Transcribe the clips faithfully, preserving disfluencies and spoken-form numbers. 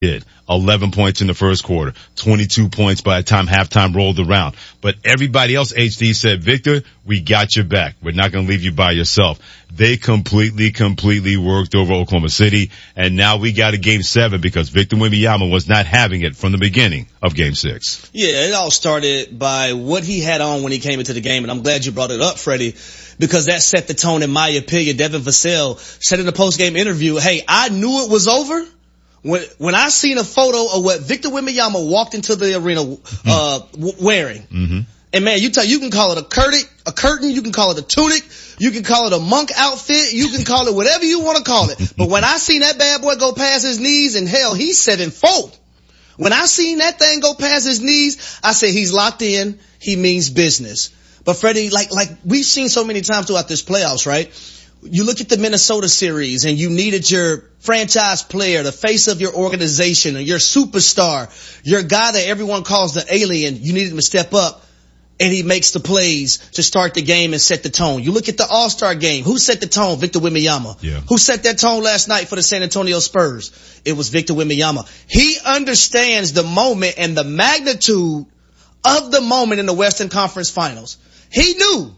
did. eleven points in the first quarter, twenty-two points by the time halftime rolled around. But everybody else, H D, said, Victor, we got your back. We're not going to leave you by yourself. They completely, completely worked over Oklahoma City, and now we got a game seven because Victor Wembanyama was not having it from the beginning of game six. Yeah, it all started by what he had on when he came into the game, and I'm glad you brought it up, Freddie, because that set the tone, in my opinion. Devin Vassell said in the post-game interview, hey, I knew it was over When, when I seen a photo of what Victor Wembanyama walked into the arena, uh, w- wearing. Mm-hmm. And man, you tell, you can call it a curtain, a curtain, you can call it a tunic, you can call it a monk outfit, you can call it whatever you want to call it. But when I seen that bad boy go past his knees, and hell, he's seven foot. When I seen that thing go past his knees, I said he's locked in, he means business. But Freddie, like, like we've seen so many times throughout this playoffs, right? You look at the Minnesota series and you needed your franchise player, the face of your organization, your superstar, your guy that everyone calls the alien. You needed him to step up, and he makes the plays to start the game and set the tone. You look at the All-Star game. Who set the tone? Victor Wembanyama. Yeah. Who set that tone last night for the San Antonio Spurs? It was Victor Wembanyama. He understands the moment and the magnitude of the moment in the Western Conference Finals. He knew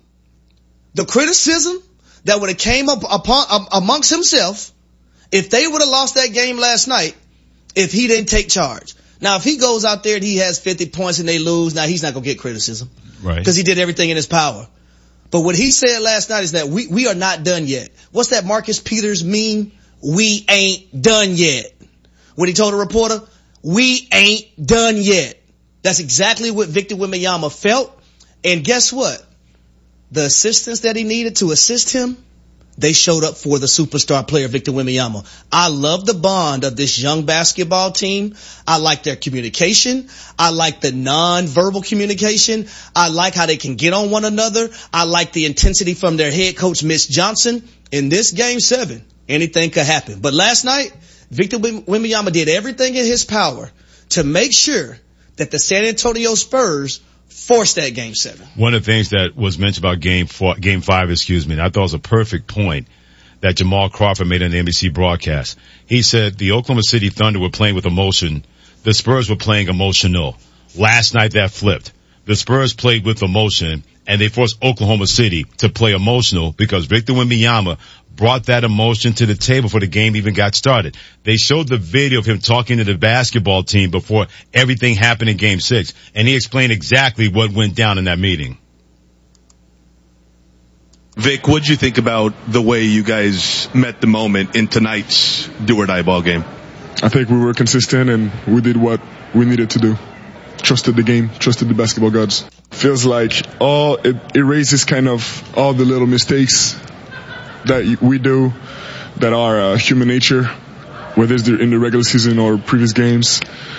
the criticism that would have came up upon, um, amongst himself if they would have lost that game last night if he didn't take charge. Now, if he goes out there and he has fifty points and they lose, now he's not going to get criticism. Right. Because he did everything in his power. But what he said last night is that we, we are not done yet. What's that Marcus Peters meme? We ain't done yet. What he told a reporter? We ain't done yet. That's exactly what Victor Wembanyama felt. And guess what? The assistance that he needed to assist him, they showed up for the superstar player, Victor Wembanyama. I love the bond of this young basketball team. I like their communication. I like the non-verbal communication. I like how they can get on one another. I like the intensity from their head coach, Mitch Johnson. In this game seven, anything could happen. But last night, Victor Wembanyama did everything in his power to make sure that the San Antonio Spurs forced that game seven. One of the things that was mentioned about game four, game five, excuse me, and I thought it was a perfect point that Jamal Crawford made on the N B C broadcast. He said the Oklahoma City Thunder were playing with emotion. The Spurs were playing emotional. Last night that flipped. The Spurs played with emotion, and they forced Oklahoma City to play emotional because Victor Wembanyama brought that emotion to the table before the game even got started. They showed the video of him talking to the basketball team before everything happened in game six, and he explained exactly what went down in that meeting. Vic, what'd you think about the way you guys met the moment in tonight's do-or-die ball game? I think we were consistent and we did what we needed to do. Trusted the game, trusted the basketball gods. Feels like all it erases kind of all the little mistakes that we do that are uh, human nature, whether it's in the regular season or previous games.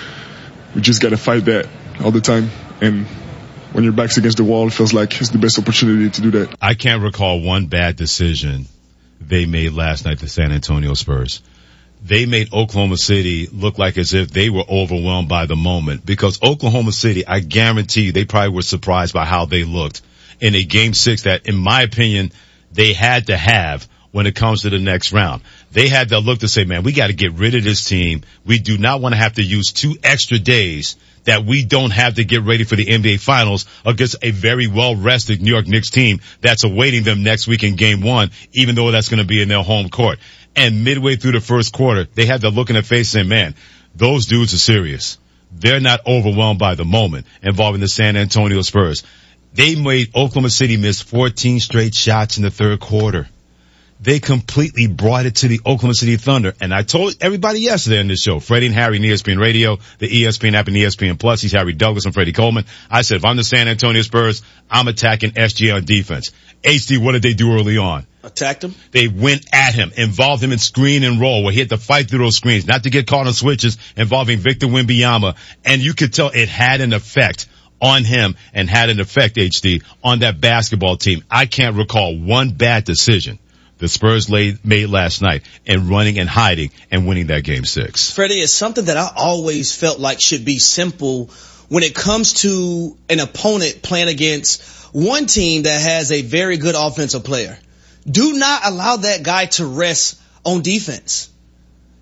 We just got to fight that all the time. And when your back's against the wall, it feels like it's the best opportunity to do that. I can't recall one bad decision they made last night, the San Antonio Spurs. They made Oklahoma City look like as if they were overwhelmed by the moment, because Oklahoma City, I guarantee you, they probably were surprised by how they looked in a game six that, in my opinion, they had to have when it comes to the next round. They had to look to say, man, we got to get rid of this team. We do not want to have to use two extra days that we don't have to get ready for the N B A Finals against a very well-rested New York Knicks team that's awaiting them next week in game one, even though that's going to be in their home court. And midway through the first quarter, they had to look in their face and say, man, those dudes are serious. They're not overwhelmed by the moment involving the San Antonio Spurs. They made Oklahoma City miss fourteen straight shots in the third quarter. They completely brought it to the Oklahoma City Thunder. And I told everybody yesterday on this show, Freddie and Harry on E S P N Radio, the E S P N app and E S P N Plus. He's Harry Douglas and Freddie Coleman. I said, if I'm the San Antonio Spurs, I'm attacking S G A on defense. H D, what did they do early on? Attacked him? They went at him, involved him in screen and roll, where he had to fight through those screens, not to get caught on switches involving Victor Wembanyama. And you could tell it had an effect on him and had an effect, H D, on that basketball team. I can't recall one bad decision the Spurs laid, made last night in running and hiding and winning that game six. Freddie, it's something that I always felt like should be simple when it comes to an opponent playing against one team that has a very good offensive player. Do not allow that guy to rest on defense.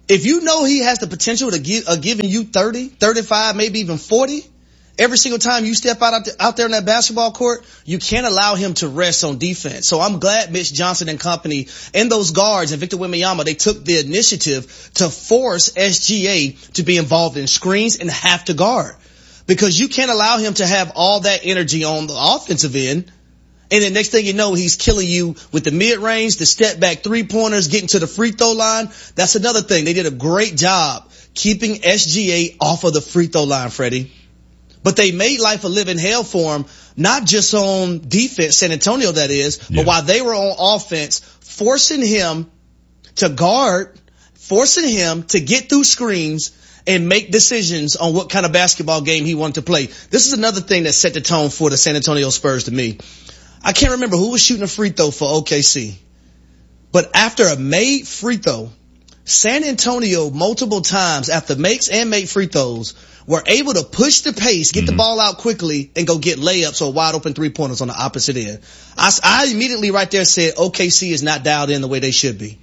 If you know he has the potential to give, uh, giving you thirty, thirty-five, maybe even forty, every single time you step out, out there in that basketball court, you can't allow him to rest on defense. So I'm glad Mitch Johnson and company and those guards and Victor Wembanyama, they took the initiative to force S G A to be involved in screens and have to guard. Because you can't allow him to have all that energy on the offensive end. And then next thing you know, he's killing you with the mid-range, the step-back three-pointers, getting to the free throw line. That's another thing. They did a great job keeping S G A off of the free throw line, Freddie. But they made life a living hell for him, not just on defense, San Antonio that is, yeah. but while they were on offense, forcing him to guard, forcing him to get through screens and make decisions on what kind of basketball game he wanted to play. This is another thing that set the tone for the San Antonio Spurs to me. I can't remember who was shooting a free throw for O K C. But after a made free throw, San Antonio multiple times after makes and make free throws were able to push the pace, get mm-hmm. the ball out quickly, and go get layups or wide open three-pointers on the opposite end. I, I immediately right there said O K C is not dialed in the way they should be.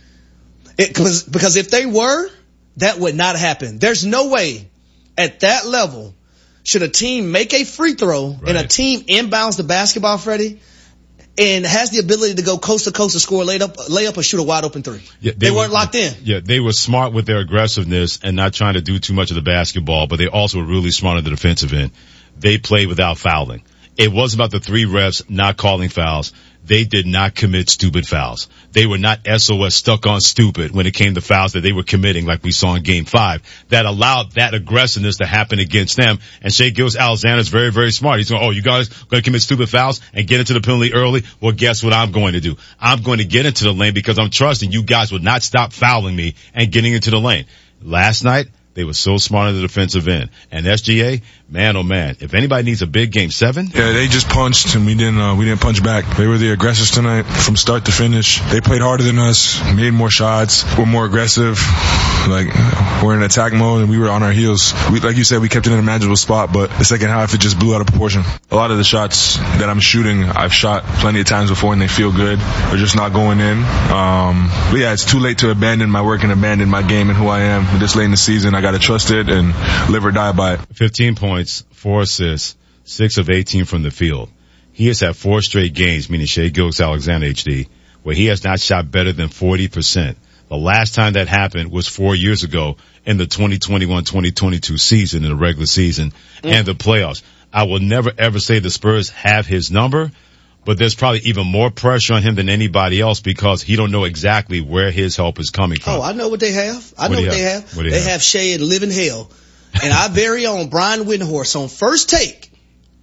It, cause, because if they were, that would not happen. There's no way at that level should a team make a free throw right. and a team inbounds the basketball, Freddie, and has the ability to go coast to coast to score a layup, layup or shoot a wide open three. Yeah, they, they weren't were, locked in. Yeah, they were smart with their aggressiveness and not trying to do too much of the basketball, but they also were really smart on the defensive end. They played without fouling. It wasn't about the three refs not calling fouls. They did not commit stupid fouls. They were not S O S stuck on stupid when it came to fouls that they were committing like we saw in game five that allowed that aggressiveness to happen against them. And Shai Gilgeous-Alexander is very, very smart. He's going, oh, you guys going to commit stupid fouls and get into the penalty early? Well, guess what I'm going to do? I'm going to get into the lane because I'm trusting you guys would not stop fouling me and getting into the lane. Last night, they were so smart on the defensive end. And S G A, man, oh man, if anybody needs a big game seven. Yeah, they just punched and we didn't, uh, we didn't punch back. They were the aggressors tonight from start to finish. They played harder than us, made more shots, were more aggressive. Like, we're in attack mode and we were on our heels. We, like you said, we kept it in a manageable spot, but the second half it just blew out of proportion. A lot of the shots that I'm shooting, I've shot plenty of times before and they feel good. They're just not going in. Um, but yeah, it's too late to abandon my work and abandon my game and who I am. This late in the season, I got to trust it and live or die by it. fifteen points, four assists, six of eighteen from the field. He has had four straight games, meaning Shai Gilgeous-Alexander H D, where he has not shot better than forty percent. The last time that happened was four years ago in the twenty twenty-one twenty twenty-two season, in the regular season mm. and the playoffs. I will never ever say the Spurs have his number, but there's probably even more pressure on him than anybody else because he don't know exactly where his help is coming from. Oh, I know what they have. I what know what they have. have. What they have, have Shai in living hell. And our very own Brian Windhorst on First Take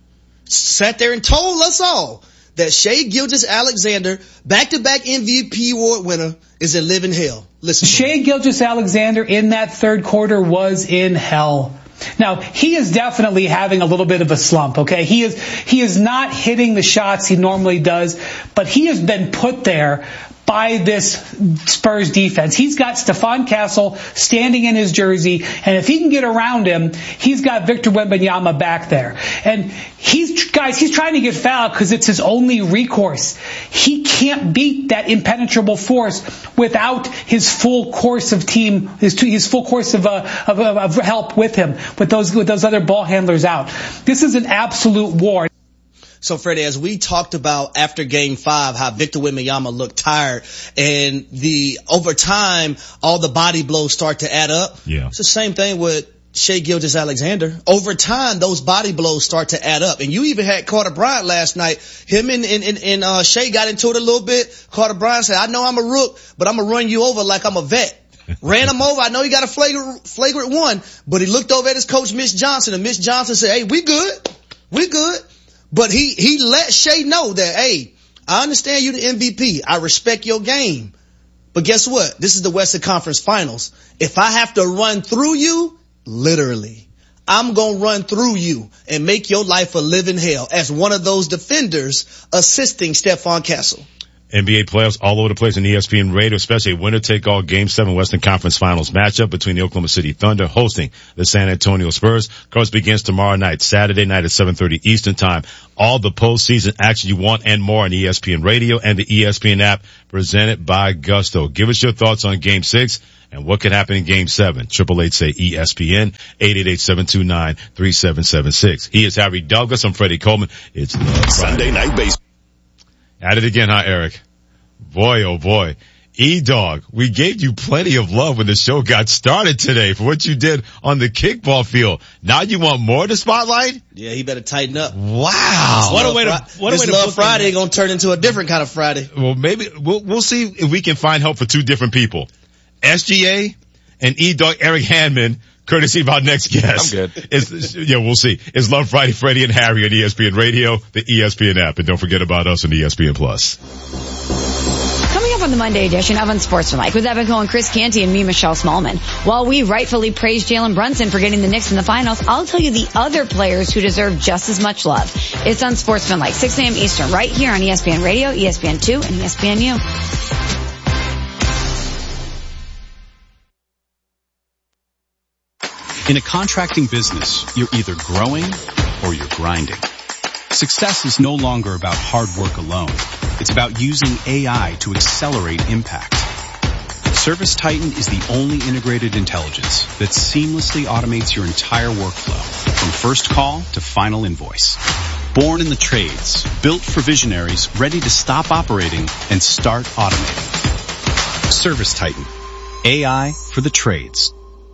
sat there and told us all that Shai Gilgeous-Alexander, back-to-back M V P award winner, is in living hell. Listen. Shai Gilgeous-Alexander in that third quarter was in hell. Now, he is definitely having a little bit of a slump, okay? He is, he is not hitting the shots he normally does, but he has been put there by this Spurs defense. He's got Stephon Castle standing in his jersey, and if he can get around him, he's got Victor Wembanyama back there. And he's, guys, he's trying to get fouled because it's his only recourse. He can't beat that impenetrable force without his full course of team, his, his full course of, uh, of, of help with him, with those, with those other ball handlers out. This is an absolute war. So, Freddie, as we talked about after game five, how Victor Wembanyama looked tired and the, over time, all the body blows start to add up. Yeah. It's the same thing with Shai Gilgeous-Alexander. Over time, those body blows start to add up. And you even had Carter Bryant last night. Him and, and, and, and uh, Shai got into it a little bit. Carter Bryant said, I know I'm a rook, but I'm going to run you over like I'm a vet. Ran him over. I know he got a flagrant, flagrant one, but he looked over at his coach, Mitch Johnson, and Mitch Johnson said, hey, we good. We good. But he, he let Shai know that, hey, I understand you the M V P. I respect your game. But guess what? This is the Western Conference Finals. If I have to run through you, literally, I'm going to run through you and make your life a living hell as one of those defenders assisting Stephon Castle. N B A playoffs all over the place on E S P N Radio, especially a winner-take-all Game seven Western Conference Finals matchup between the Oklahoma City Thunder hosting the San Antonio Spurs. Of course, begins tomorrow night, Saturday night at seven thirty Eastern Time. All the postseason action you want and more on E S P N Radio and the E S P N app, presented by Gusto. Give us your thoughts on Game six and what could happen in Game seven. eight eight eight, say E S P N, eight eight eight, seven two nine, three seven seven six. He is Harry Douglas. I'm Freddie Coleman. It's Love Sunday Night Baseball. At it again, huh, Eric? Boy, oh boy. E-Dog, we gave you plenty of love when the show got started today for what you did on the kickball field. Now you want more to spotlight? Yeah, he better tighten up. Wow. What a way to, what a way to Love Friday going to turn into a different kind of Friday. Well, maybe we'll, we'll see if we can find help for two different people. S G A and E-Dog Eric Hanman, courtesy of our next guest. I'm good. It's, yeah, we'll see. It's Love Friday, Freddie and Harry on E S P N Radio, the E S P N app, and don't forget about us on E S P N Plus. Coming up on the Monday edition of Unsportsmanlike with Evan Cohen, Chris Canty, and me, Michelle Smallman. While we rightfully praise Jalen Brunson for getting the Knicks in the finals, I'll tell you the other players who deserve just as much love. It's Unsportsmanlike, six a.m. Eastern, right here on E S P N Radio, E S P N two, and E S P N U. In a contracting business, you're either growing or you're grinding. Success is no longer about hard work alone. It's about using A I to accelerate impact. ServiceTitan is the only integrated intelligence that seamlessly automates your entire workflow, from first call to final invoice. Born in the trades, built for visionaries ready to stop operating and start automating. ServiceTitan. A I for the trades.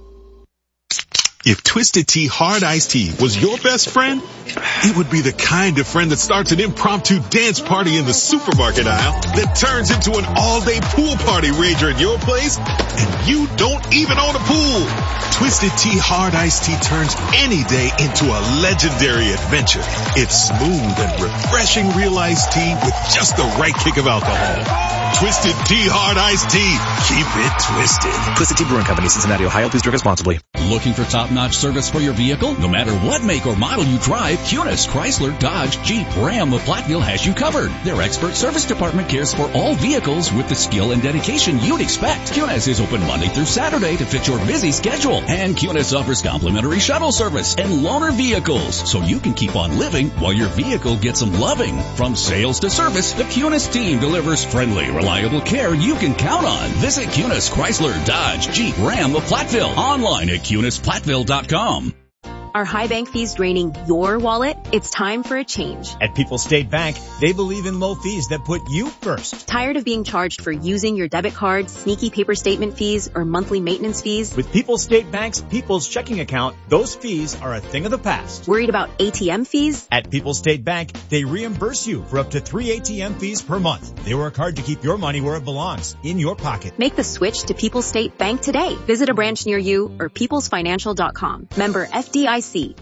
If Twisted Tea Hard Iced Tea was your best friend, it would be the kind of friend that starts an impromptu dance party in the supermarket aisle that turns into an all-day pool party rager at your place, and you don't even own a pool. Twisted Tea Hard Iced Tea turns any day into a legendary adventure. It's smooth and refreshing real iced tea with just the right kick of alcohol. Twisted Tea Hard Iced Tea. Keep it twisted. Twisted Tea Brewing Company, Cincinnati, Ohio. Please drink responsibly. Looking for top-notch service for your vehicle? No matter what make or model you drive, Cunis, Chrysler, Dodge, Jeep, Ram, or Platteville has you covered. Their expert service department cares for all vehicles with the skill and dedication you'd expect. Cunis is open Monday through Saturday to fit your busy schedule. And Cunis offers complimentary shuttle service and loaner vehicles, so you can keep on living while your vehicle gets some loving. From sales to service, the Cunis team delivers friendly, reliable care you can count on. Visit Cunis, Chrysler, Dodge, Jeep, Ram, or Platteville. Online at Cunis Platteville dot com. Are high bank fees draining your wallet? It's time for a change. At People's State Bank, they believe in low fees that put you first. Tired of being charged for using your debit card, sneaky paper statement fees, or monthly maintenance fees? With People's State Bank's People's Checking Account, those fees are a thing of the past. Worried about A T M fees? At People's State Bank, they reimburse you for up to three A T M fees per month. They work hard to keep your money where it belongs, in your pocket. Make the switch to People's State Bank today. Visit a branch near you or peoples financial dot com. Member F D I C.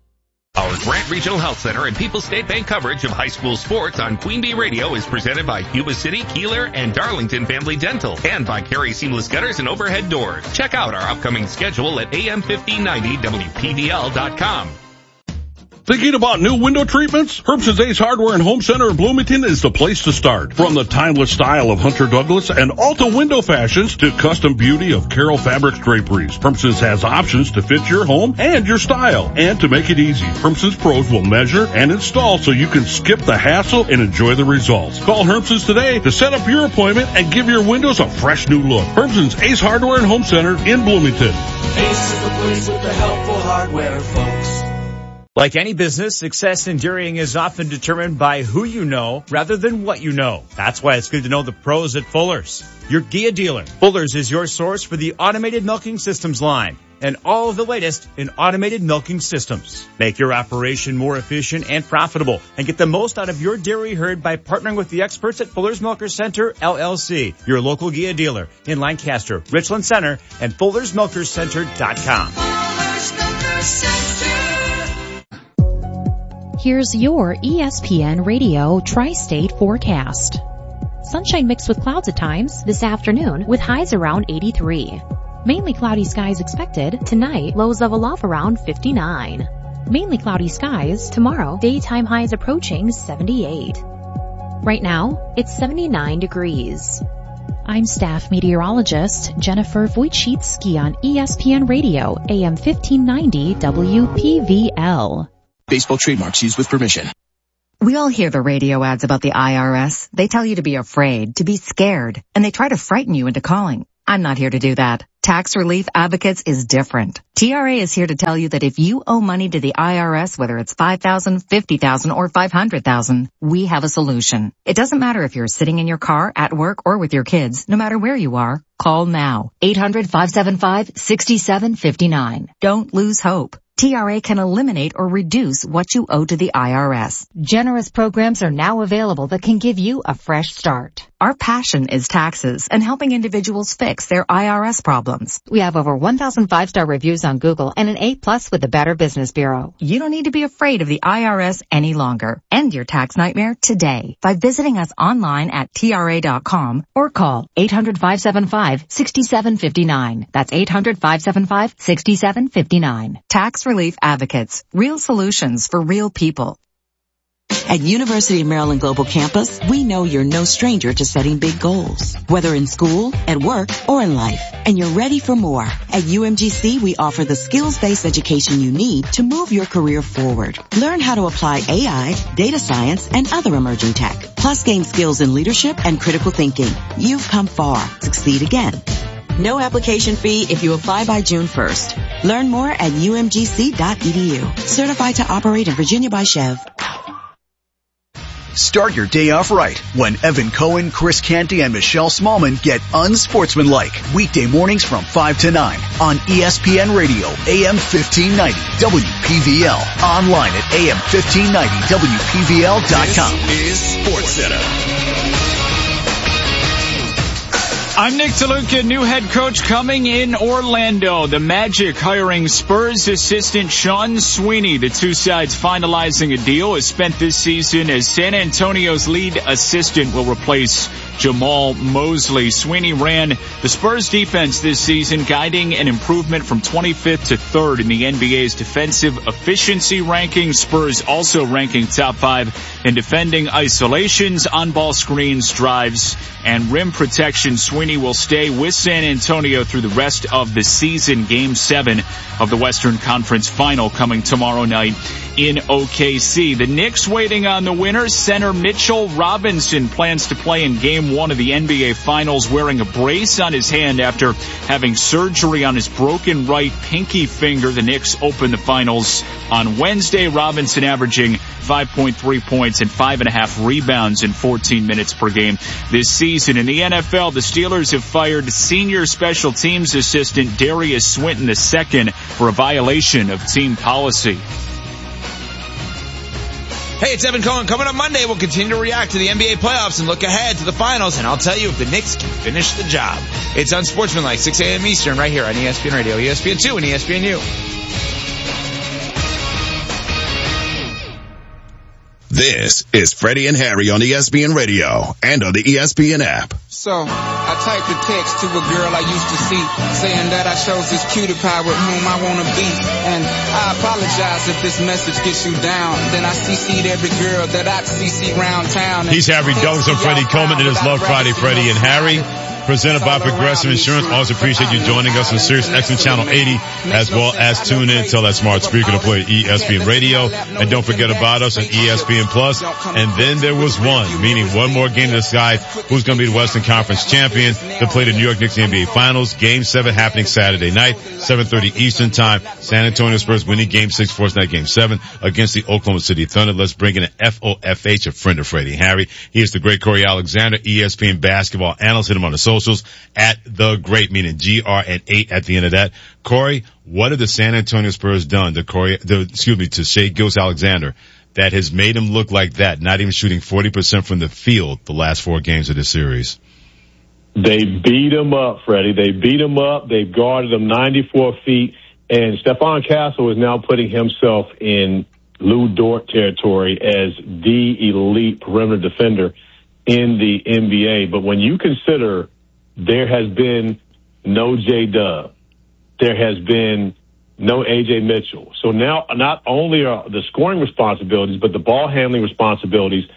Our Grant Regional Health Center and People's State Bank coverage of high school sports on Queen Bee Radio is presented by Yuba City, Keeler, and Darlington Family Dental, and by Carey Seamless Gutters and Overhead Doors. Check out our upcoming schedule at A M fifteen ninety W P V L dot com. Thinking about new window treatments? Herbst's Ace Hardware and Home Center in Bloomington is the place to start. From the timeless style of Hunter Douglas and Alta window fashions to custom beauty of Carroll Fabrics draperies, Herbst's has options to fit your home and your style. And to make it easy, Herbst's pros will measure and install so you can skip the hassle and enjoy the results. Call Herbst's today to set up your appointment and give your windows a fresh new look. Herbst's Ace Hardware and Home Center in Bloomington. Ace is the place with the helpful hardware, folks. Like any business, success in dairying is often determined by who you know rather than what you know. That's why it's good to know the pros at Fuller's, your Gia dealer. Fuller's is your source for the automated milking systems line and all of the latest in automated milking systems. Make your operation more efficient and profitable and get the most out of your dairy herd by partnering with the experts at Fuller's Milker Center, L L C, your local Gia dealer in Lancaster, Richland Center, and Fullers Milker Center dot com. Fuller's Milker Center. Here's your E S P N Radio Tri-State forecast. Sunshine mixed with clouds at times this afternoon with highs around eighty-three. Mainly cloudy skies expected tonight, lows level off around fifty-nine. Mainly cloudy skies tomorrow, daytime highs approaching seventy-eight. Right now, it's seventy-nine degrees. I'm staff meteorologist Jennifer Wojcicki on E S P N Radio, A M fifteen ninety W P V L. Baseball trademarks used with permission. We all hear the radio ads about the I R S. They tell you to be afraid, to be scared, and they try to frighten you into calling. I'm not here to do that. Tax Relief Advocates is different. T R A is here to tell you that if you owe money to the I R S, whether it's five thousand dollars, fifty thousand dollars, or five hundred thousand dollars, we have a solution. It doesn't matter if you're sitting in your car, at work, or with your kids. No matter where you are, call now. eight hundred, five seven five, six seven five nine. Don't lose hope. T R A can eliminate or reduce what you owe to the I R S. Generous programs are now available that can give you a fresh start. Our passion is taxes and helping individuals fix their I R S problems. We have over one thousand five-star reviews on Google and an A plus with the Better Business Bureau. You don't need to be afraid of the I R S any longer. End your tax nightmare today by visiting us online at T R A dot com or call eight hundred, five seven five, six seven five nine. That's eight hundred, five seven five, six seven five nine. Tax Relief Advocates. Real solutions for real people. At University of Maryland Global Campus, we know you're no stranger to setting big goals, whether in school, at work, or in life, and you're ready for more. At U M G C, we offer the skills-based education you need to move your career forward. Learn how to apply A I, data science, and other emerging tech, plus gain skills in leadership and critical thinking. You've come far. Succeed again. No application fee if you apply by June first. Learn more at U M G C dot E D U. Certified to operate in Virginia by Chev. Start your day off right when Evan Cohen, Chris Canty, and Michelle Smallman get unsportsmanlike. Weekday mornings from five to nine on E S P N Radio, A M fifteen ninety W P V L. Online at A M fifteen ninety W P V L dot com. This is SportsCenter. I'm Nick DeLuca, new head coach coming in Orlando. The Magic hiring Spurs assistant Sean Sweeney. The two sides finalizing a deal has spent this season as San Antonio's lead assistant will replace Jamal Mosley. Sweeney ran the Spurs defense this season, guiding an improvement from twenty-fifth to third in the N B A's defensive efficiency rankings. Spurs also ranking top five in defending isolations, on-ball screens, drives, and rim protection. Sweeney will stay with San Antonio through the rest of the season. Game seven of the Western Conference Final coming tomorrow night in O K C. The Knicks waiting on the winner. Center Mitchell Robinson plans to play in Game one of the N B A Finals wearing a brace on his hand after having surgery on his broken right pinky finger. The Knicks open the Finals on Wednesday. Robinson averaging five point three points and five and a half rebounds in fourteen minutes per game this season. In the N F L, the Steelers have fired senior special teams assistant Darius Swinton the second for a violation of team policy. Hey, it's Evan Cohen. Coming up Monday, we'll continue to react to the N B A playoffs and look ahead to the finals, and I'll tell you if the Knicks can finish the job. It's Unsportsmanlike, six a.m. Eastern, right here on E S P N Radio, E S P N two, and E S P N U. This is Freddie and Harry on E S P N Radio and on the E S P N app. So, I typed a text to a girl I used to see, saying that I chose this cutie pie with whom I want to be. And I apologize if this message gets you down. Then I C C'd every girl that I C C round town. He's Harry Douglas and Freddie Coleman. It is Love Friday, Freddie and Harry. Presented by Progressive Insurance. Always appreciate you joining us on Sirius X M Channel eighty, as well as tune in, tell that smart speaker to play E S P N Radio. And don't forget about us on E S P N Plus. And then there was one, meaning one more game to decide who's going to be the Western Conference champion to play the New York Knicks N B A Finals. Game seven happening Saturday night, seven thirty Eastern Time. San Antonio Spurs winning Game six, first night Game seven against the Oklahoma City Thunder. Let's bring in an F O F H, a friend of Freddie and Harry. He is the great Corey Alexander, E S P N basketball analyst. Hit him on the socials at the great, meaning G R and eight at the end of that. Corey, what have the San Antonio Spurs done to Corey, the, excuse me, to Shai Gilgeous-Alexander that has made him look like that, not even shooting forty percent from the field the last four games of this series? They beat him up, Freddie. They beat him up. They've guarded him ninety-four feet. And Stephon Castle is now putting himself in Lou Dort territory as the elite perimeter defender in the N B A. But when you consider there has been no J-Dub, there has been no A J Mitchell. So now not only are the scoring responsibilities, but the ball handling responsibilities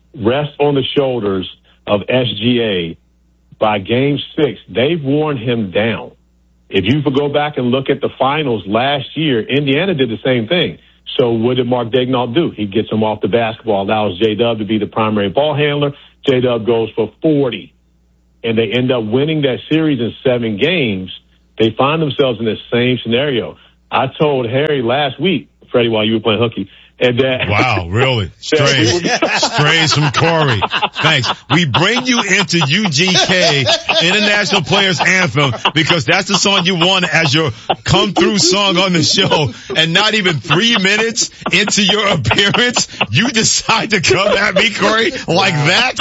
rest on the shoulders of S G A. By game six, they've worn him down. If you go back and look at the finals last year, Indiana did the same thing. So what did Mark Daigneault do? He gets him off the basketball, allows J-Dub to be the primary ball handler. J-Dub goes for forty. And they end up winning that series in seven games. They find themselves in the same scenario. I told Harry last week, Freddie, while you were playing hooky, and that. Wow, really? Strays. Strays from Corey. Thanks. We bring you into U G K, International Players Anthem, because that's the song you want as your come through song on the show. And not even three minutes into your appearance, you decide to come at me, Corey, like that?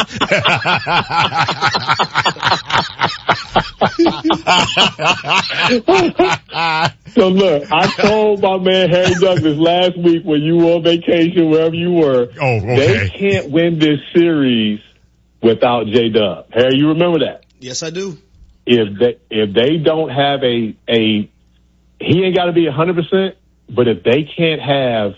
So look, I told my man Harry Douglas last week when you were on vacation, wherever you were, oh, okay. They can't win this series without J-Dub. Harry, you remember that? Yes, I do. If they, if they don't have a, a, he ain't got to be one hundred percent, but if they can't have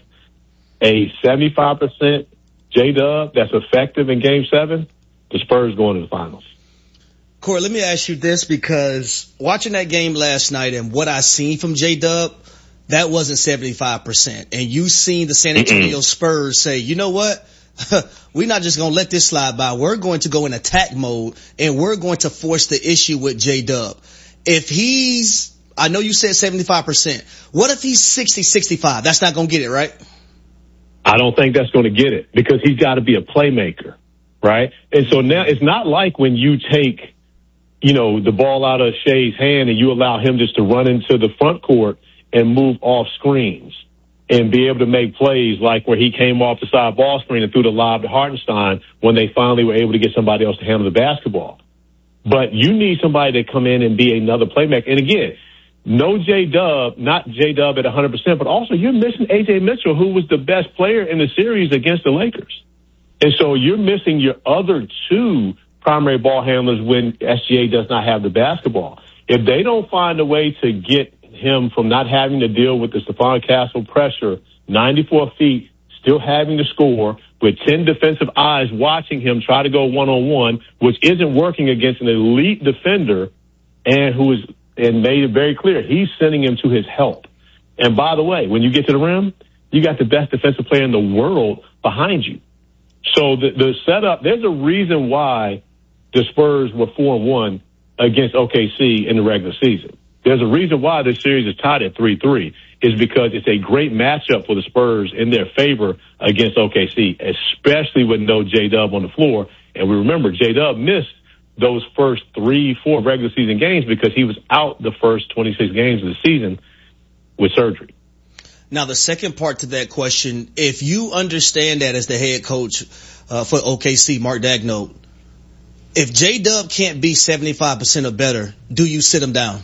a seventy-five percent J-Dub that's effective in game seven, the Spurs going to the finals. Corey, let me ask you this, because watching that game last night and what I seen from J-Dub, that wasn't seventy-five percent. And you seen the San Antonio Mm-mm. Spurs say, you know what? We're not just going to let this slide by. We're going to go in attack mode, and we're going to force the issue with J-Dub. If he's, I know you said seventy-five percent. What if he's sixty, sixty-five? That's not going to get it, right? I don't think that's going to get it, because he's got to be a playmaker, right? And so now it's not like when you take, you know, the ball out of Shea's hand and you allow him just to run into the front court and move off screens and be able to make plays like where he came off the side ball screen and threw the lob to Hartenstein when they finally were able to get somebody else to handle the basketball. But you need somebody to come in and be another playmaker. And again, no J-Dub, not J-Dub at one hundred percent, but also you're missing A J Mitchell, who was the best player in the series against the Lakers. And so you're missing your other two primary ball handlers when S G A does not have the basketball. If they don't find a way to get him from not having to deal with the Stephon Castle pressure, ninety-four feet, still having to score, with ten defensive eyes watching him try to go one-on-one, which isn't working against an elite defender, and who is, and made it very clear, he's sending him to his help. And by the way, when you get to the rim, you got the best defensive player in the world behind you. So the, the setup, there's a reason why the Spurs were four and one against O K C in the regular season. There's a reason why this series is tied at three three, is because it's a great matchup for the Spurs in their favor against O K C, especially with no J-Dub on the floor. And we remember J-Dub missed those first three, four regular season games because he was out the first twenty-six games of the season with surgery. Now, the second part to that question, if you understand that as the head coach uh, for O K C, Mark Daigneault, if J-Dub can't be seventy-five percent or better, do you sit him down?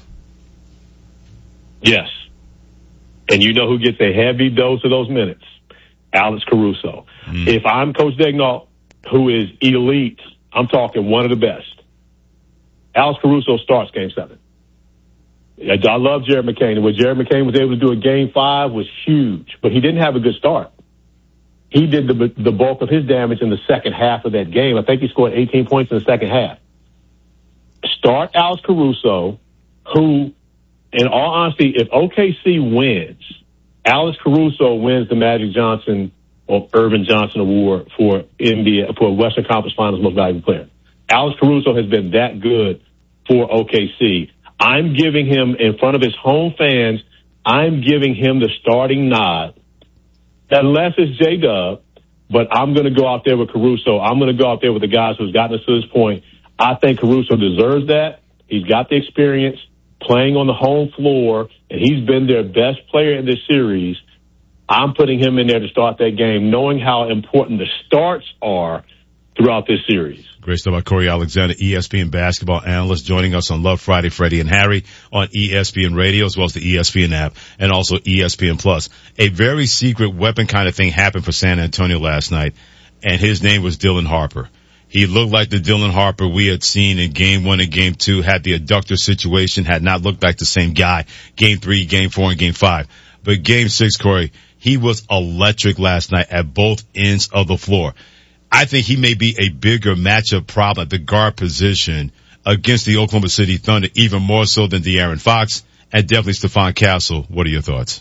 Yes. And you know who gets a heavy dose of those minutes? Alex Caruso. Mm. If I'm Coach Daigneault, who is elite, I'm talking one of the best, Alex Caruso starts game seven. I love Jared McCain. And what Jared McCain was able to do in game five was huge, but he didn't have a good start. He did the, the bulk of his damage in the second half of that game. I think he scored eighteen points in the second half. Start Alex Caruso, who, in all honesty, if O K C wins, Alex Caruso wins the Magic Johnson or Irvin Johnson Award for N B A, for Western Conference Finals Most Valuable Player. Alex Caruso has been that good for O K C. I'm giving him, in front of his home fans, I'm giving him the starting nod. Unless it's J-Dub, but I'm going to go out there with Caruso. I'm going to go out there with the guys who's gotten us to this point. I think Caruso deserves that. He's got the experience playing on the home floor, and he's been their best player in this series. I'm putting him in there to start that game, knowing how important the starts are throughout this series. Great stuff about Corey Alexander, E S P N basketball analyst, joining us on Love Friday, Freddie and Harry on E S P N Radio, as well as the E S P N app, and also E S P N Plus. A very secret weapon kind of thing happened for San Antonio last night, and his name was Dylan Harper. He looked like the Dylan Harper we had seen in game one and game two, had the adductor situation, had not looked like the same guy, game three, game four, and game five. But game six, Corey, he was electric last night at both ends of the floor. I think he may be a bigger matchup problem at the guard position against the Oklahoma City Thunder, even more so than De'Aaron Fox and definitely Stephon Castle. What are your thoughts?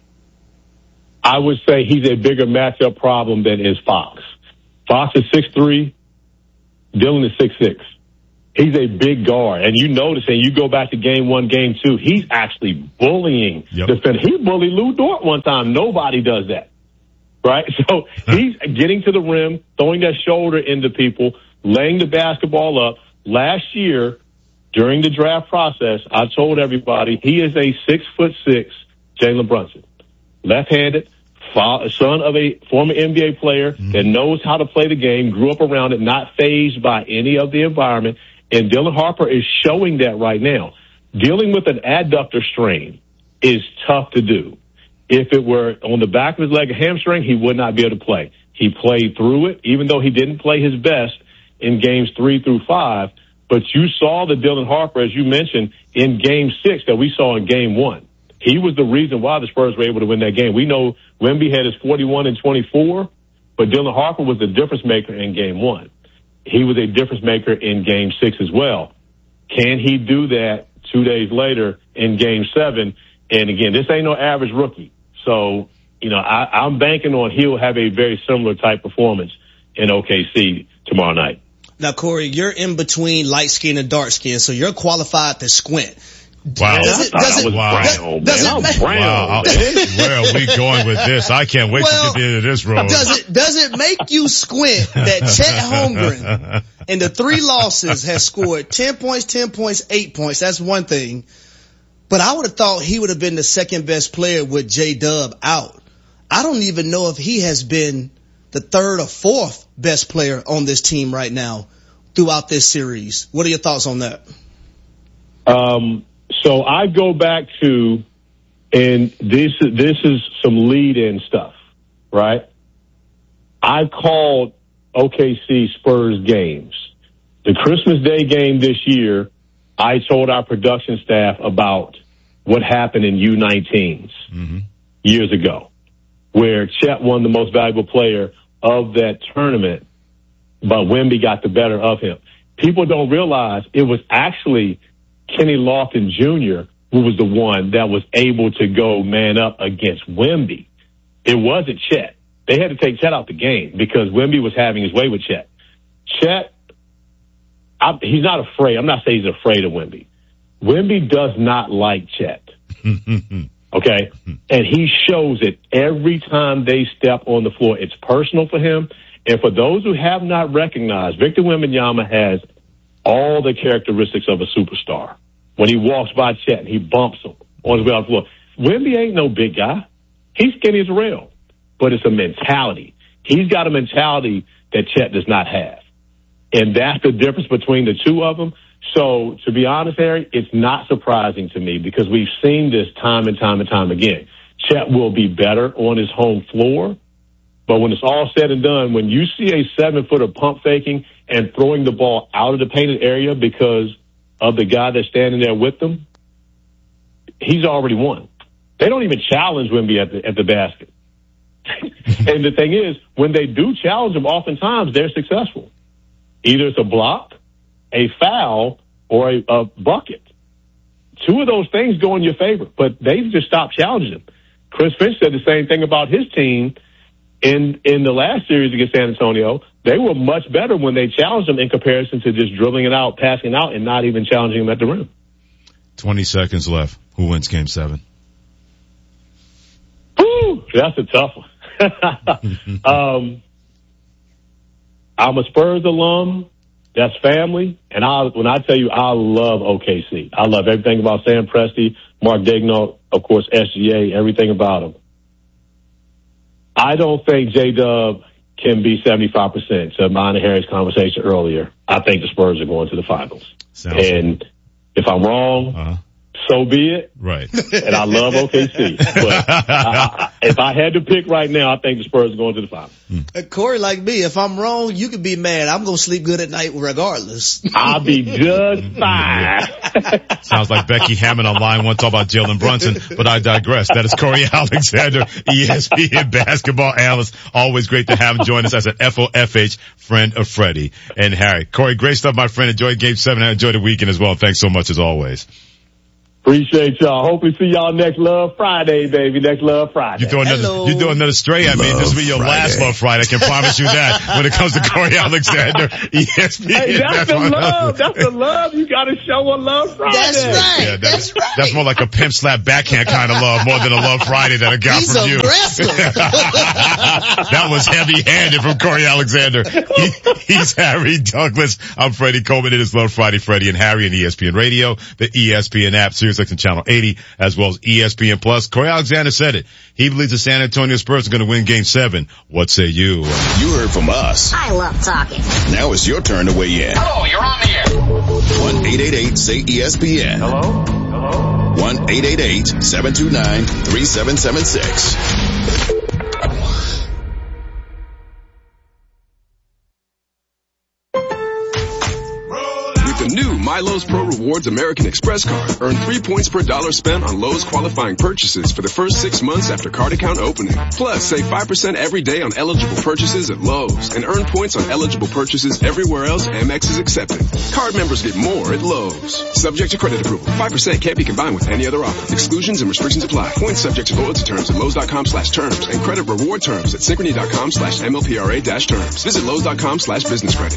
I would say he's a bigger matchup problem than is Fox. Fox is six three, Dillon is six six. He's a big guard. And you notice, and you go back to game one, game two, he's actually bullying yep. defenders. He bullied Lou Dort one time. Nobody does that. Right? So he's getting to the rim, throwing that shoulder into people, laying the basketball up. Last year, during the draft process, I told everybody he is a six foot six Jalen Brunson. Left-handed, son of a former N B A player mm-hmm. that knows how to play the game, grew up around it, not fazed by any of the environment. And Dylan Harper is showing that right now. Dealing with an adductor strain is tough to do. If it were on the back of his leg, a hamstring, he would not be able to play. He played through it, even though he didn't play his best in games three through five. But you saw the Dylan Harper, as you mentioned, in game six that we saw in game one. He was the reason why the Spurs were able to win that game. We know Wemby had his forty-one and twenty-four, but Dylan Harper was the difference maker in game one. He was a difference maker in game six as well. Can he do that two days later in game seven? And again, this ain't no average rookie. So, you know, I, I'm banking on he'll have a very similar type performance in O K C tomorrow night. Now, Corey, you're in between light skin and dark skin, so you're qualified to squint. Wow. Does it, does it, wow. Does, does it make, wow. Where are we going with this? I can't wait well, to get into this road. Does it, does it make you squint that Chet Holmgren in the three losses has scored ten points, ten points, eight points? That's one thing. But I would have thought he would have been the second best player with J-Dub out. I don't even know if he has been the third or fourth best player on this team right now throughout this series. What are your thoughts on that? Um, So I go back to, and this this is some lead-in stuff, right? I called O K C Spurs games. The Christmas Day game this year, I told our production staff about what happened in U nineteens mm-hmm. years ago, where Chet won the most valuable player of that tournament, but Wemby got the better of him. People don't realize it was actually Kenny Lofton Junior who was the one that was able to go man up against Wemby. It wasn't Chet. They had to take Chet out the game because Wemby was having his way with Chet. Chet, I, he's not afraid. I'm not saying he's afraid of Wemby. Wemby does not like Chet. Okay? And he shows it every time they step on the floor. It's personal for him. And for those who have not recognized, Victor Wembanyama has all the characteristics of a superstar. When he walks by Chet, he bumps him on his way off the floor. Wemby ain't no big guy. He's skinny as a rail. But it's a mentality. He's got a mentality that Chet does not have. And that's the difference between the two of them. So, to be honest, Harry, it's not surprising to me because we've seen this time and time and time again. Chet will be better on his home floor. But when it's all said and done, when you see a seven-footer pump faking and throwing the ball out of the painted area because of the guy that's standing there with them, he's already won. They don't even challenge Wemby at the, at the basket. And the thing is, when they do challenge him, oftentimes they're successful. Either it's a block, a foul, or a, a bucket. Two of those things go in your favor, but they've just stopped challenging him. Chris Finch said the same thing about his team in in the last series against San Antonio. They were much better when they challenged him in comparison to just dribbling it out, passing out, and not even challenging him at the rim. twenty seconds left. Who wins game seven? Whew, that's a tough one. um, I'm a Spurs alum. That's family. And I, when I tell you, I love O K C. I love everything about Sam Presti, Mark Daigneault, of course, S G A, everything about him. I don't think J-Dub can be seventy-five percent to mine and Harry's conversation earlier. I think the Spurs are going to the finals. Sounds and good. If I'm wrong, uh-huh. so be it. Right. And I love O K C. But I, I, if I had to pick right now, I think the Spurs are going to the finals. Uh, Corey, like me, if I'm wrong, you can be mad. I'm going to sleep good at night regardless. I'll be just fine. Sounds like Becky Hammond on line one talk about Jalen Brunson, but I digress. That is Corey Alexander, E S P N basketball analyst. Always great to have him join us as an F O F H friend of Freddie and Harry. Corey, great stuff, my friend. Enjoy game seven and enjoy the weekend as well. Thanks so much as always. Appreciate y'all. Hopefully see y'all next Love Friday, baby. Next Love Friday. You throw another, Hello. you throw another stray at me. Love This will be your Friday. last Love Friday. I can promise you that when it comes to Corey Alexander, E S P N. Hey, that's the love. That's the love. You got to show a Love Friday. That's right. Yeah, that's, that's right. That's more like a pimp slap backhand kind of love, more than a Love Friday that I got He's from you. aggressive. That was heavy-handed from Corey Alexander. He, he's Harry Douglas. I'm Freddie Coleman. It is Love Friday, Freddie and Harry on E S P N Radio, the E S P N app, SiriusXM Channel eighty, as well as E S P N Plus. Corey Alexander said it. He believes the San Antonio Spurs are going to win Game seven. What say you? You heard from us. I love talking. Now it's your turn to weigh in. Hello, you're on the air. one eight eight eight say E S P N. Hello? Hello? one eight eight eight seven two nine three seven seven six. With the new MyLowe's Pro Rewards American Express card, earn three points per dollar spent on Lowe's qualifying purchases for the first six months after card account opening. Plus, save five percent every day on eligible purchases at Lowe's and earn points on eligible purchases everywhere else Amex is accepted. Card members get more at Lowe's. Subject to credit approval. five percent can't be combined with any other offer. Exclusions and restrictions apply. Points subject to loyalty terms at Lowe's.com slash terms and credit reward terms at Synchrony.com slash MLPRA dash terms. Visit Lowe's.com slash business credit.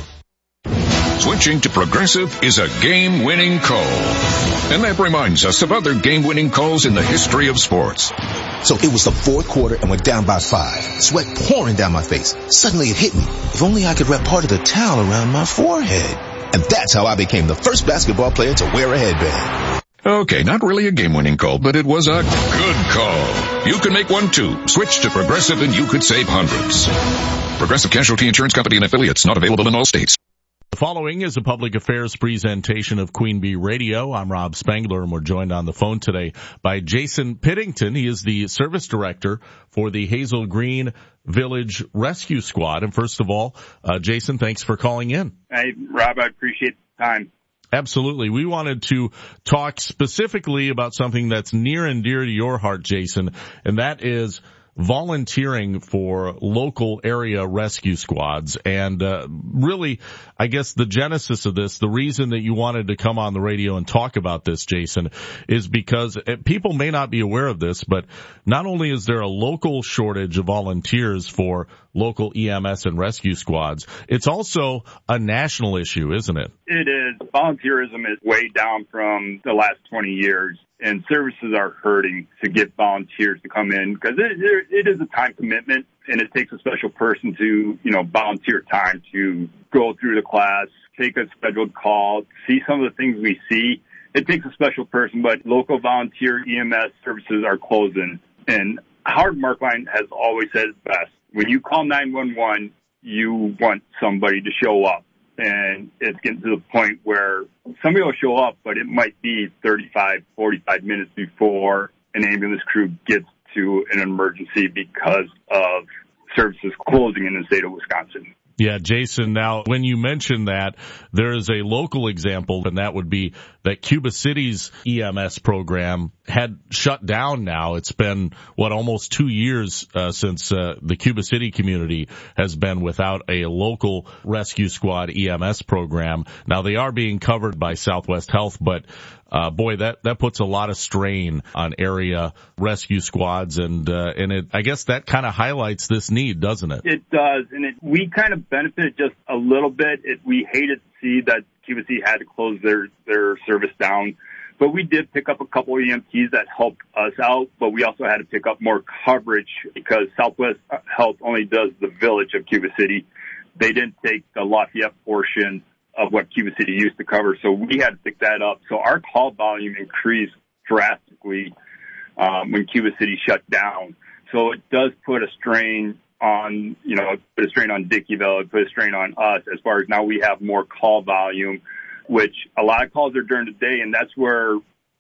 Switching to Progressive is a game-winning call. And that reminds us of other game-winning calls in the history of sports. So it was the fourth quarter and we're down by five. Sweat pouring down my face. Suddenly it hit me. If only I could wrap part of the towel around my forehead. And that's how I became the first basketball player to wear a headband. Okay, not really a game-winning call, but it was a good call. You can make one too. Switch to Progressive and you could save hundreds. Progressive Casualty Insurance Company and affiliates, not available in all states. The following is a public affairs presentation of Queen Bee Radio. I'm Rob Spangler, and we're joined on the phone today by Jason Pittington. He is the service director for the Hazel Green Village Rescue Squad. And first of all, uh, Jason, thanks for calling in. Hey, Rob, I appreciate the time. Absolutely. We wanted to talk specifically about something that's near and dear to your heart, Jason, and that is volunteering for local area rescue squads. And uh, really, I guess the genesis of this, the reason that you wanted to come on the radio and talk about this, Jason, is because people may not be aware of this, but not only is there a local shortage of volunteers for local E M S and rescue squads, it's also a national issue, isn't it? It is. Volunteerism is way down from the last twenty years. And services are hurting to get volunteers to come in because it, it is a time commitment, and it takes a special person to, you know, volunteer time to go through the class, take a scheduled call, see some of the things we see. It takes a special person, but local volunteer E M S services are closing. And Howard Markline has always said it best. When you call nine one one, you want somebody to show up. And it's getting to the point where somebody will show up, but it might be thirty-five, forty-five minutes before an ambulance crew gets to an emergency because of services closing in the state of Wisconsin. Yeah, Jason, now when you mention that, there is a local example, and that would be that Cuba City's E M S program had shut down now. It's been, what, almost two years uh, since uh, the Cuba City community has been without a local rescue squad E M S program. Now, they are being covered by Southwest Health, but Uh, boy, that, that puts a lot of strain on area rescue squads, and, uh, and it, I guess that kind of highlights this need, doesn't it? It does, and it, we kind of benefited just a little bit. It, we hated to see that Cuba City had to close their, their service down, but we did pick up a couple of E M Ts that helped us out, but we also had to pick up more coverage because Southwest Health only does the village of Cuba City. They didn't take the Lafayette portion of what Cuba City used to cover, so we had to pick that up. So our call volume increased drastically um, when Cuba City shut down. So it does put a strain on, you know, put a strain on Dickeyville, it put a strain on us as far as now we have more call volume, which a lot of calls are during the day, and that's where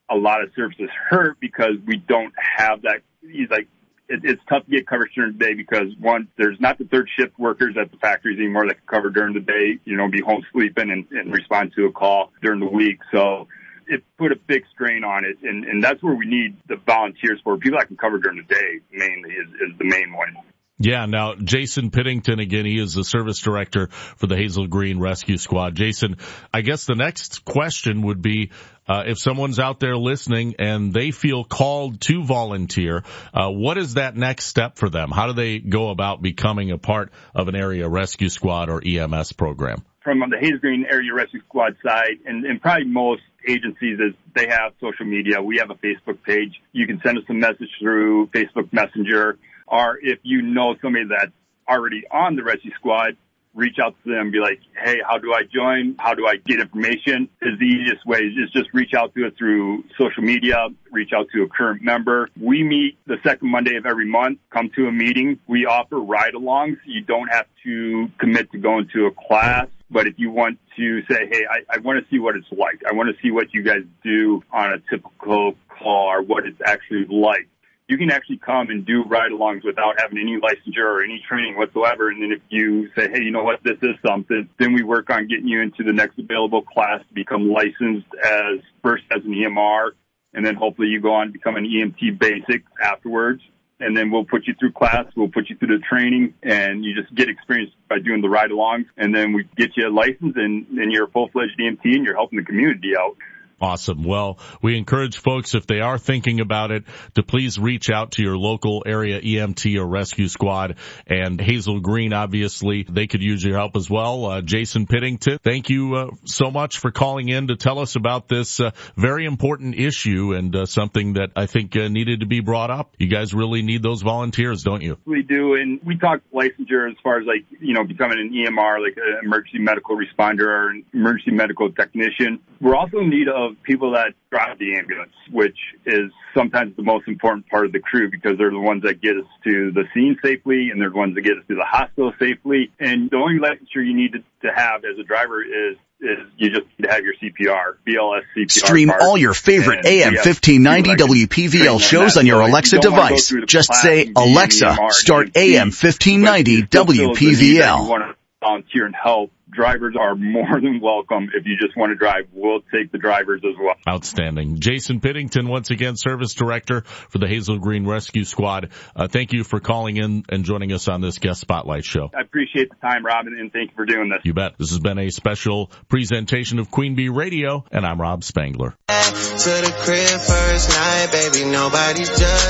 a lot of services hurt because we don't have that. He's like, it, it's tough to get coverage during the day because one, there's not the third shift workers at the factories anymore that can cover during the day, you know, be home sleeping and, and respond to a call during the week. So it put a big strain on it. And, and that's where we need the volunteers for. People that can cover during the day mainly is, is the main one. Yeah, now, Jason Pittington, again, he is the service director for the Hazel Green Rescue Squad. Jason, I guess the next question would be, uh, if someone's out there listening and they feel called to volunteer, uh, what is that next step for them? How do they go about becoming a part of an area rescue squad or E M S program? From the Hazel Green Area Rescue Squad side, and, and probably most agencies, is they have social media. We have a Facebook page. You can send us a message through Facebook Messenger. Or if you know somebody that's already on the rescue squad, reach out to them and be like, hey, how do I join? How do I get information? Is the easiest way is just reach out to us through social media, reach out to a current member. We meet the second Monday of every month. Come to a meeting. We offer ride-alongs. You don't have to commit to going to a class. But if you want to say, hey, I, I want to see what it's like. I want to see what you guys do on a typical call or what it's actually like. You can actually come and do ride-alongs without having any licensure or any training whatsoever. And then if you say, hey, you know what, this is something, then we work on getting you into the next available class to become licensed as first as an E M R. And then hopefully you go on to become an E M T basic afterwards. And then we'll put you through class, we'll put you through the training, and you just get experience by doing the ride-alongs. And then we get you a license, and, and you're a full-fledged E M T, and you're helping the community out. Awesome. Well, we encourage folks, if they are thinking about it, to please reach out to your local area E M T or rescue squad. And Hazel Green, obviously, they could use your help as well. Uh, Jason Pittington, thank you uh, so much for calling in to tell us about this uh, very important issue and uh, something that I think uh, needed to be brought up. You guys really need those volunteers, don't you? We do. And we talk licensure as far as, like, you know, becoming an E M R, like an emergency medical responder or an emergency medical technician. We're also in need of people that drive the ambulance, which is sometimes the most important part of the crew because they're the ones that get us to the scene safely and they're the ones that get us to the hospital safely. And the only licensure you need to, to have as a driver is is you just need to have your C P R, B L S C P R. Stream card. all your favorite A M fifteen ninety W P V L shows on your Alexa device. Just say, Alexa, start A M fifteen ninety W P V L. You want to volunteer and help. Drivers are more than welcome. If you just want to drive, we'll take the drivers as well. Outstanding. Jason Pittington, once again, Service Director for the Hazel Green Rescue Squad. Uh, thank you for calling in and joining us on this Guest Spotlight show. I appreciate the time, Rob, and thank you for doing this. You bet. This has been a special presentation of Queen Bee Radio, and I'm Rob Spangler. To the crib first night, baby, nobody's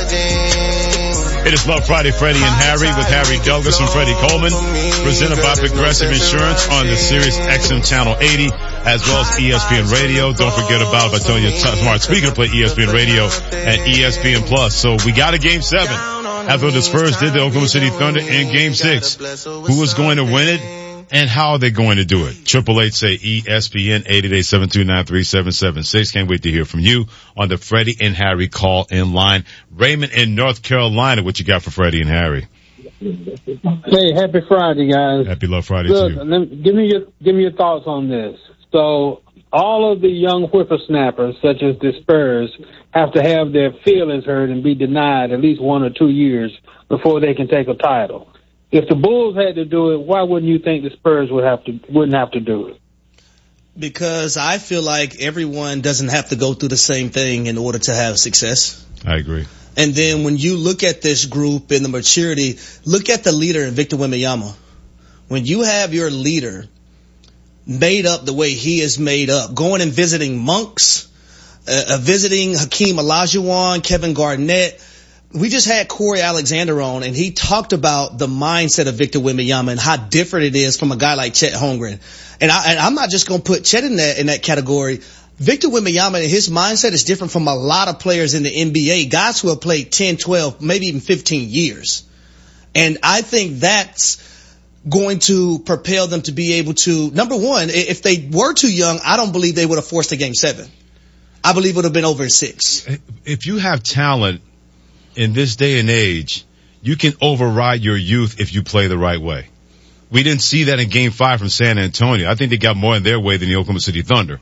judging. It is Love Friday, Freddie and Harry with Harry Douglas and Freddie Coleman, presented by Progressive Insurance on the Sirius X M Channel eighty, as well as E S P N Radio. Don't forget about, if I tell you, smart speaker to play E S P N Radio and E S P N Plus. So we got a game seven. After the Spurs did the Oklahoma City Thunder in game six. Who is going to win it and how are they going to do it? Triple eight say E S P N eight eight eight, seven two nine, three seven seven six. Can't wait to hear from you on the Freddie and Harry call in line. Raymond in North Carolina, what you got for Freddie and Harry? Hey, happy Friday, guys. Happy Love Friday Look, to you. Let me, give me your give me your thoughts on this. So all of the young whippersnappers, such as the Spurs, have to have their feelings hurt and be denied at least one or two years before they can take a title. If the Bulls had to do it, why wouldn't you think the Spurs would have to wouldn't have to do it? Because I feel like everyone doesn't have to go through the same thing in order to have success. I agree. And then when you look at this group and the maturity, look at the leader in Victor Wembanyama. When you have your leader made up the way he is made up, going and visiting monks, uh, visiting Hakeem Olajuwon, Kevin Garnett. We just had Corey Alexander on, and he talked about the mindset of Victor Wembanyama and how different it is from a guy like Chet Holmgren. And, I, and I'm not just going to put Chet in that in that category. Victor Wembanyama and his mindset is different from a lot of players in the N B A, guys who have played ten, twelve, maybe even fifteen years. And I think that's going to propel them to be able to, number one, if they were too young, I don't believe they would have forced a game seven. I believe it would have been over in six. If you have talent in this day and age, you can override your youth if you play the right way. We didn't see that in game five from San Antonio. I think they got more in their way than the Oklahoma City Thunder.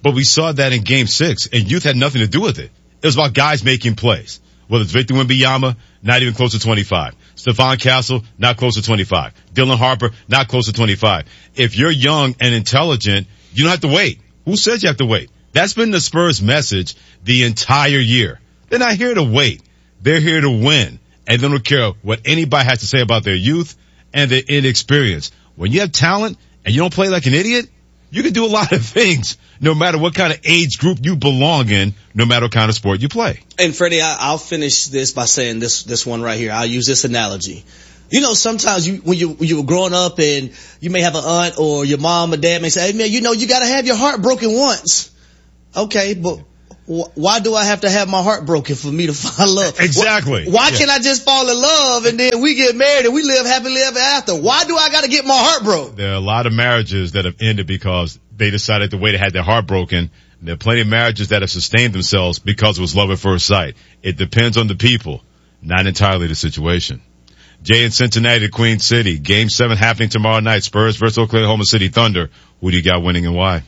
But we saw that in game six, and youth had nothing to do with it. It was about guys making plays. Whether it's Victor Wembanyama, not even close to twenty-five. Stephon Castle, not close to twenty-five. Dylan Harper, not close to twenty-five. If you're young and intelligent, you don't have to wait. Who says you have to wait? That's been the Spurs message the entire year. They're not here to wait. They're here to win. And they don't care what anybody has to say about their youth and their inexperience. When you have talent and you don't play like an idiot, you can do a lot of things, no matter what kind of age group you belong in, no matter what kind of sport you play. And Freddie, I, I'll finish this by saying this, this one right here. I'll use this analogy. You know, sometimes you, when you, when you were growing up and you may have an aunt or your mom or dad may say, hey man, you know, you gotta have your heart broken once. Okay, but why do I have to have my heart broken for me to find love? Exactly. Why, why yeah. can't I just fall in love and then we get married and we live happily ever after? Why do I got to get my heart broke? There are a lot of marriages that have ended because they decided the way they had their heart broken. There are plenty of marriages that have sustained themselves because it was love at first sight. It depends on the people, not entirely the situation. Jay in Cincinnati, Queen City. Game seven happening tomorrow night. Spurs versus Oklahoma City Thunder. Who do you got winning and why?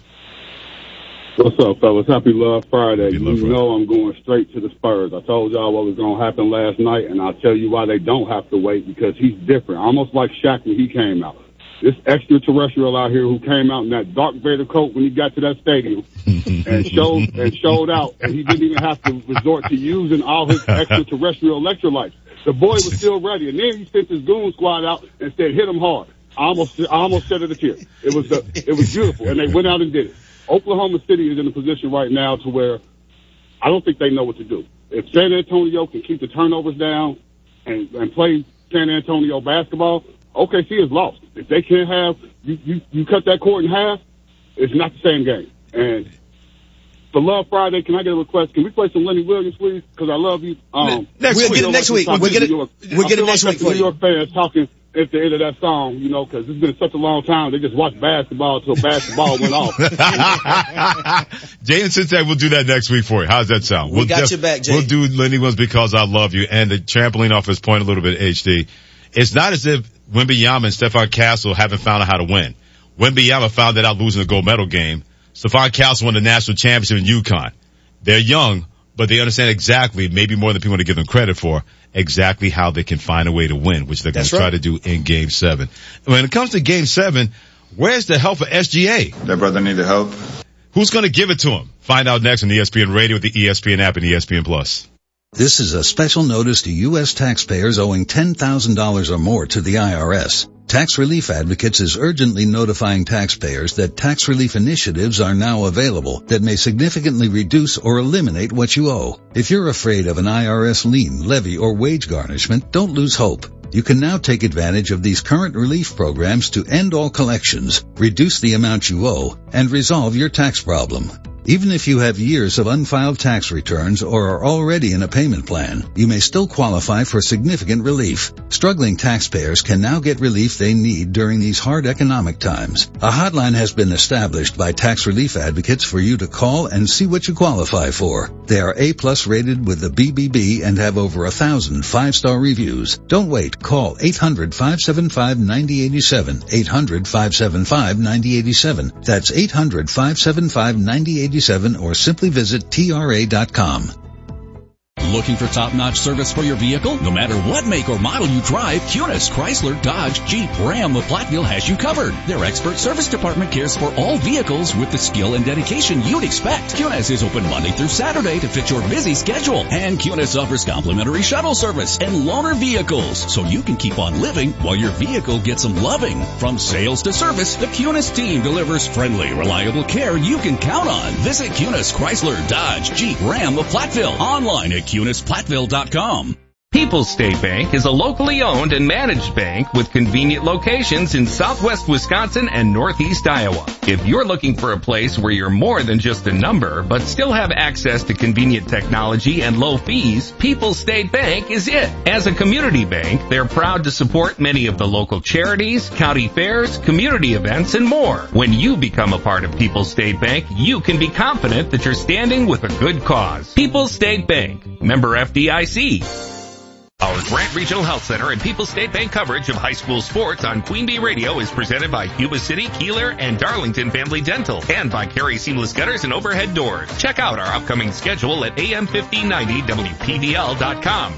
What's up, fellas? Happy Love Friday. Happy Love you Friday. know I'm going straight to the Spurs. I told y'all what was going to happen last night, and I'll tell you why they don't have to wait, because he's different. Almost like Shaq when he came out. This extraterrestrial out here who came out in that Darth Vader coat when he got to that stadium and showed and showed out, and he didn't even have to resort to using all his extraterrestrial electrolytes. The boy was still ready, and then he sent his goon squad out and said, hit him hard. I almost, I almost shed a tear. It was, the, it was beautiful, and they went out and did it. Oklahoma City is in a position right now to where I don't think they know what to do. If San Antonio can keep the turnovers down and, and play San Antonio basketball, O K C is lost. If they can't have, you, you, you cut that court in half, it's not the same game. And for Love Friday, can I get a request? Can we play some Lenny Williams, please? Because I love you. Um, next we'll week. Get it next week. We'll get it, we'll get it next like week for New York fans talking at the end of that song, you know, because it's been such a long time. They just watched basketball until basketball went off. Jay and Cincinnati, we'll do that next week for you. How's that sound? We we'll got def- your back, Jay. We'll do Lenny Williams Because I Love You, and the trampoline off his point a little bit, H D. It's not as if Wembanyama and Stephon Castle haven't found out how to win. Wembanyama found that out losing the gold medal game. Stephon Castle won the national championship in UConn. They're young, but they understand exactly, maybe more than people want to give them credit for, exactly how they can find a way to win, which they're going to try to do in Game seven. When it comes to Game seven, where's the help for S G A? That brother needed help. Who's going to give it to him? Find out next on E S P N Radio with the E S P N app and E S P N Plus. This is a special notice to U S taxpayers owing ten thousand dollars or more to the I R S. Tax Relief Advocates is urgently notifying taxpayers that tax relief initiatives are now available that may significantly reduce or eliminate what you owe. If you're afraid of an I R S lien, levy, or wage garnishment, don't lose hope. You can now take advantage of these current relief programs to end all collections, reduce the amount you owe, and resolve your tax problem. Even if you have years of unfiled tax returns or are already in a payment plan, you may still qualify for significant relief. Struggling taxpayers can now get relief they need during these hard economic times. A hotline has been established by Tax Relief Advocates for you to call and see what you qualify for. They are A-plus rated with the B B B and have over a thousand five-star reviews. Don't wait. Call eight hundred, five seven five, nine zero eight seven, eight hundred, five seven five, nine zero eight seven. That's eight hundred, five seven five, nine zero eight seven, or simply visit T R A dot com. Looking for top-notch service for your vehicle? No matter what make or model you drive, Cunis, Chrysler, Dodge, Jeep, Ram, of Platteville has you covered. Their expert service department cares for all vehicles with the skill and dedication you'd expect. Cunis is open Monday through Saturday to fit your busy schedule. And Cunis offers complimentary shuttle service and loaner vehicles, so you can keep on living while your vehicle gets some loving. From sales to service, the Cunis team delivers friendly, reliable care you can count on. Visit Cunis, Chrysler, Dodge, Jeep, Ram of Platteville online at Cunis Platteville dot com. People's State Bank is a locally owned and managed bank with convenient locations in southwest Wisconsin and northeast Iowa. If you're looking for a place where you're more than just a number, but still have access to convenient technology and low fees, People's State Bank is it. As a community bank, they're proud to support many of the local charities, county fairs, community events, and more. When you become a part of People's State Bank, you can be confident that you're standing with a good cause. People's State Bank, member F D I C. Our Grant Regional Health Center and People's State Bank coverage of high school sports on Queen Bee Radio is presented by Yuba City, Keeler, and Darlington Family Dental, and by Carey Seamless Gutters and Overhead Doors. Check out our upcoming schedule at A M fifteen ninety W P V L dot com.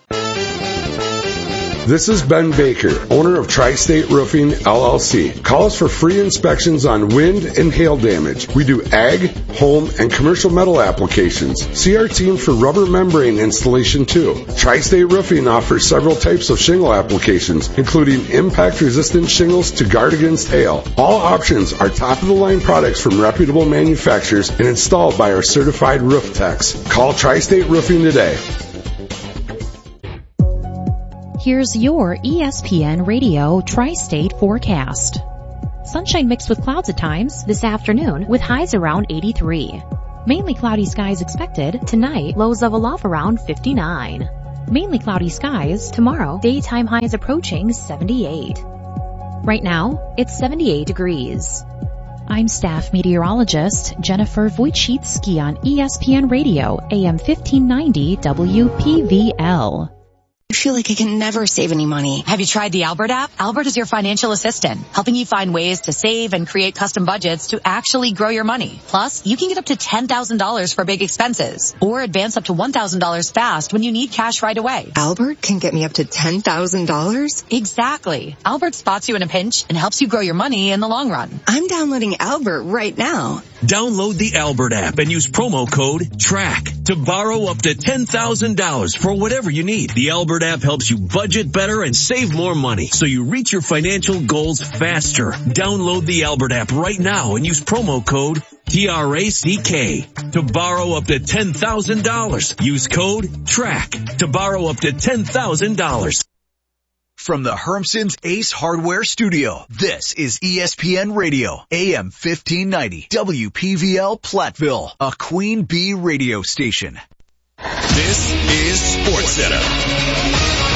This is Ben Baker, owner of Tri-State Roofing, L L C. Call us for free inspections on wind and hail damage. We do ag, home, and commercial metal applications. See our team for rubber membrane installation too. Tri-State Roofing offers several types of shingle applications, including impact-resistant shingles to guard against hail. All options are top-of-the-line products from reputable manufacturers and installed by our certified roof techs. Call Tri-State Roofing today. Here's your E S P N Radio Tri-State forecast. Sunshine mixed with clouds at times this afternoon with highs around eighty-three. Mainly cloudy skies expected tonight, lows level off around fifty-nine. Mainly cloudy skies tomorrow, daytime highs approaching seventy-eight. Right now, it's seventy-eight degrees. I'm staff meteorologist Jennifer Wojcicki on E S P N Radio, A M fifteen ninety W P V L. I feel like I can never save any money. Have you tried the Albert app? Albert is your financial assistant, helping you find ways to save and create custom budgets to actually grow your money. Plus, you can get up to ten thousand dollars for big expenses or advance up to one thousand dollars fast when you need cash right away. Albert can get me up to ten thousand dollars? Exactly. Albert spots you in a pinch and helps you grow your money in the long run. I'm downloading Albert right now. Download the Albert app and use promo code TRACK to borrow up to ten thousand dollars for whatever you need. The Albert app helps you budget better and save more money so you reach your financial goals faster. Download the Albert app right now and use promo code T R A C K to borrow up to ten thousand dollars. Use code TRACK to borrow up to ten thousand dollars. From the Hermson's Ace Hardware Studio, this is E S P N Radio, A M fifteen ninety, W P V L Platteville, a Queen Bee radio station. This is SportsCenter.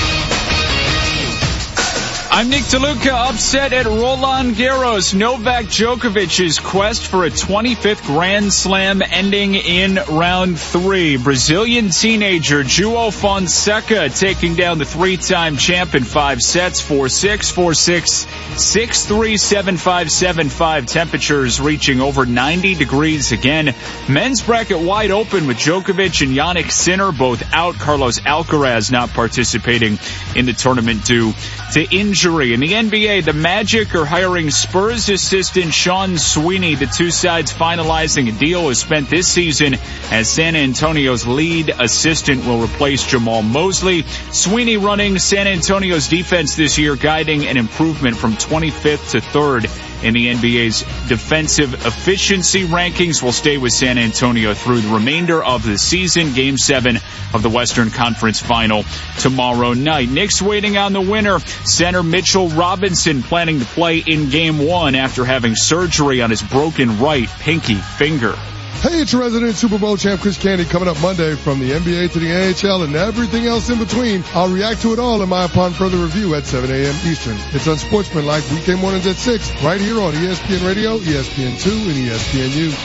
I'm Nick DeLuca. Upset at Roland Garros. Novak Djokovic's quest for a twenty-fifth Grand Slam ending in round three. Brazilian teenager João Fonseca taking down the three-time champ in five sets, four six, four six, six three, seven five, seven five. Temperatures reaching over ninety degrees again. Men's bracket wide open with Djokovic and Jannik Sinner both out. Carlos Alcaraz not participating in the tournament due to injury. In the N B A, the Magic are hiring Spurs assistant Sean Sweeney. The two sides finalizing a deal is spent this season as San Antonio's lead assistant will replace Jamal Mosley. Sweeney running San Antonio's defense this year, guiding an improvement from twenty-fifth to third in the N B A's defensive efficiency rankings. Will stay with San Antonio through the remainder of the season. Game seven of the Western Conference Final tomorrow night. Knicks waiting on the winner. Center Mitchell Robinson planning to play in game one after having surgery on his broken right pinky finger. Hey, it's your resident Super Bowl champ Chris Canty coming up Monday from the N B A to the N H L and everything else in between. I'll react to it all in my upon further review at seven a.m. Eastern. It's unsportsmanlike weekday mornings at six right here on E S P N Radio, E S P N two, and E S P N U.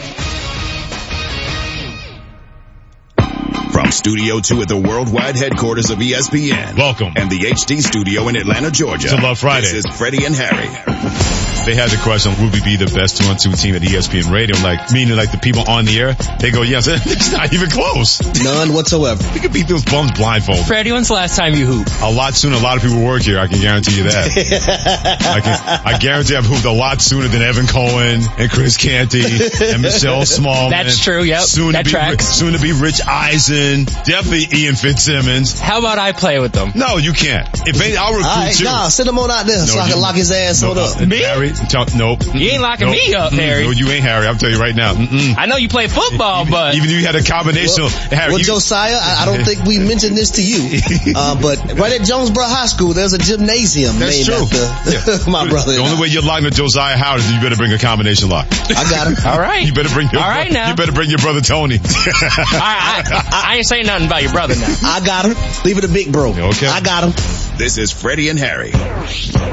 From Studio two at the worldwide headquarters of E S P N. Welcome. And the H D studio in Atlanta, Georgia. It's a Love Friday. This is Freddie and Harry. They had the question, would we be the best two on two team at E S P N Radio? Like, meaning like the people on the air, they go, yes. It's not even close. None whatsoever. We could beat those bums blindfolded. Freddie, when's the last time you hooped? A lot sooner. A lot of people work here. I can guarantee you that. I can, I guarantee I've hooped a lot sooner than Evan Cohen and Chris Canty and Michelle Smallman. That's true, yep. Soon that to be, tracks. Soon to be Rich Eisen. Definitely Ian Fitzsimmons. How about I play with them? No, you can't. If any, I'll recruit All right, you. nah, send him on out there no, so I can lock his ass no, on up. Me? Harry, tell, nope. You ain't locking nope. me up, Harry. No, you ain't Harry. I'll tell you right now. Mm-mm. I know you play football, even, but even if you had a combination. Well, Harry, well you, Josiah, I, I don't think we mentioned this to you, uh, but right at Jonesboro High School, there's a gymnasium That's named true. after yeah. my brother. The only way you're locking to Josiah Howard is you better bring a combination lock. I got him. All right. You better bring your. All right now. You better bring your brother Tony. I, I, I ain't saying nothing about your brother now. I got him. Leave it a big bro. Okay. I got him. This is Freddie and Harry.